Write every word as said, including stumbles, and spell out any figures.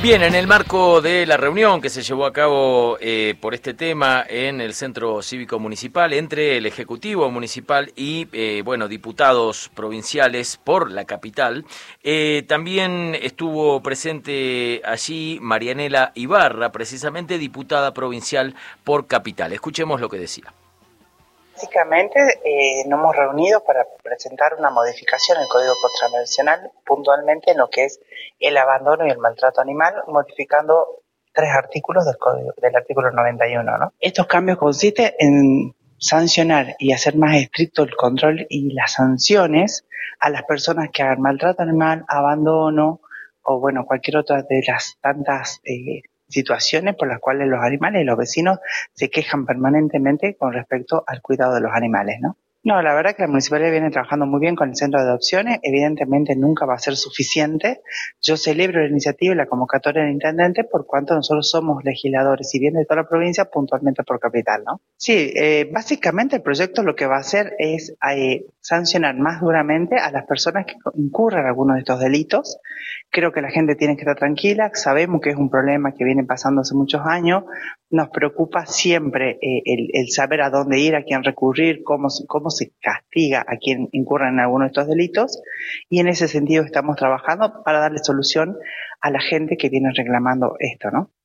Bien, en el marco de la reunión que se llevó a cabo eh, por este tema en el Centro Cívico Municipal entre el Ejecutivo Municipal y, eh, bueno, diputados provinciales por la capital, eh, también estuvo presente allí Marianela Ibarra, precisamente diputada provincial por Capital. Escuchemos lo que decía. Básicamente eh, nos hemos reunido para presentar una modificación al Código Contravencional, puntualmente en lo que es el abandono y el maltrato animal, modificando tres artículos del código, del artículo noventa y uno, ¿no? Estos cambios consisten en sancionar y hacer más estricto el control y las sanciones a las personas que hagan maltrato animal, abandono o bueno, cualquier otra de las tantas eh, situaciones por las cuales los animales y los vecinos se quejan permanentemente con respecto al cuidado de los animales, ¿no? No, la verdad que la municipalidad viene trabajando muy bien con el centro de adopciones, evidentemente nunca va a ser suficiente. Yo celebro la iniciativa y la convocatoria del intendente por cuanto nosotros somos legisladores, si bien de toda la provincia, puntualmente por Capital, ¿no? Sí, eh, básicamente el proyecto lo que va a hacer es eh, sancionar más duramente a las personas que incurran algunos de estos delitos. Creo que la gente tiene que estar tranquila, sabemos que es un problema que viene pasando hace muchos años, nos preocupa siempre eh, el, el saber a dónde ir, a quién recurrir, cómo, cómo se castiga a quien incurra en alguno de estos delitos, y en ese sentido estamos trabajando para darle solución a la gente que viene reclamando esto, ¿no?